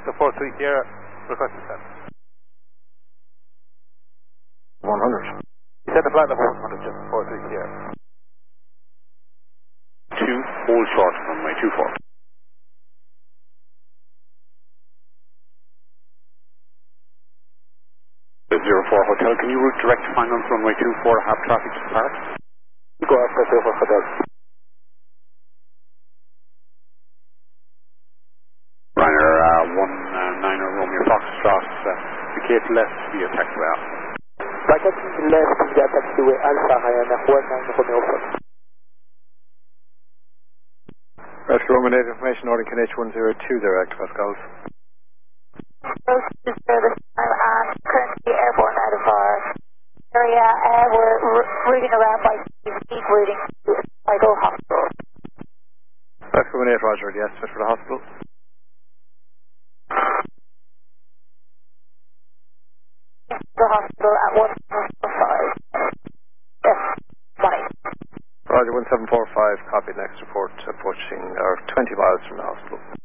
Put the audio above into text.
Delta 43 Sierra, request descent. 100. Set the flight level 100, just 43 Sierra. 2, hold short, runway 24. The 04 Hotel, can you route direct final to runway 24, have traffic to park? Go after 04 Hotel. Ryanair 19er Romeo Foxtrot, indicate left via taxiway Alpha. Vacancy left via taxiway Alpha, Ryanair 19 Romeo Fox. Rescue Roman 8 information, Northern KNH 102 there, active Pascals. Service time and currently airborne out of our area. We're routing around by speed routing to Sligo Hospital. Rescue Roman 8, Roger, the estimate for the hospital. The hospital at 1745. Yes, 1. Roger, 1745, copy, next report, approaching, or 20 miles from the hospital.